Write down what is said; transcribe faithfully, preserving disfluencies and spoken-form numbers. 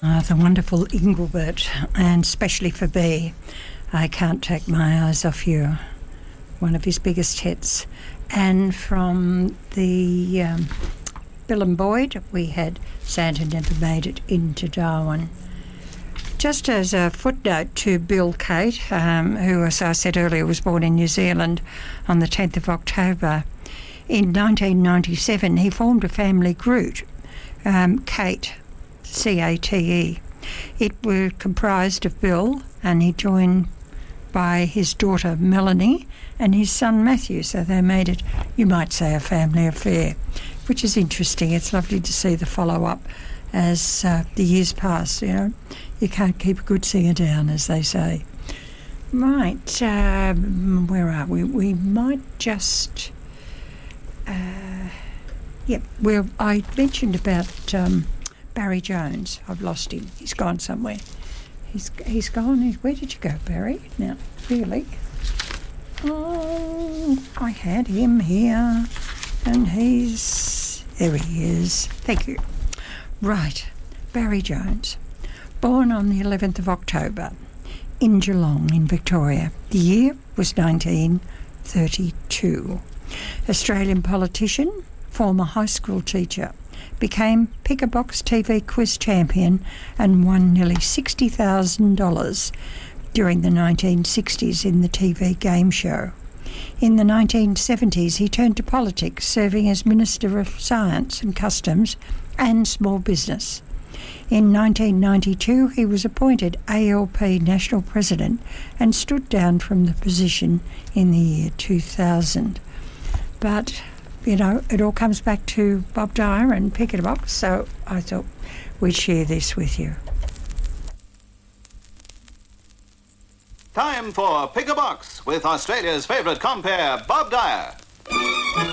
Uh, the wonderful Engelbert, and especially for B, I Can't Take My Eyes Off You, one of his biggest hits. And from the um, Bill and Boyd, we had Santa Never Made It Into Darwin. Just as a footnote to Bill Kate, um, who, as I said earlier, was born in New Zealand on the tenth of October, in nineteen ninety-seven he formed a family group, um, Kate, C A T E. It was comprised of Bill, and he joined by his daughter Melanie and his son Matthew, so they made it, you might say, a family affair, which is interesting. It's lovely to see the follow-up as uh, the years pass, you know. You can't keep a good singer down, as they say. Right, uh, where are we? We might just... Uh, yep, well, I mentioned about um, Barry Jones. I've lost him. He's gone somewhere. He's he's gone. He's, where did you go, Barry? Now, really? Oh, I had him here, and he's... There he is. Thank you. Right, Barry Jones. Born on the eleventh of October in Geelong in Victoria. The year was nineteen thirty-two. Australian politician, former high school teacher, became Pick a Box T V quiz champion and won nearly sixty thousand dollars during the nineteen sixties in the T V game show. In the nineteen seventies, he turned to politics, serving as Minister of Science and Customs and Small Business. In nineteen ninety-two, he was appointed A L P National President and stood down from the position in the year two thousand. But, you know, it all comes back to Bob Dyer and Pick a Box, so I thought we'd share this with you. Time for Pick a Box with Australia's favourite compere, Bob Dyer.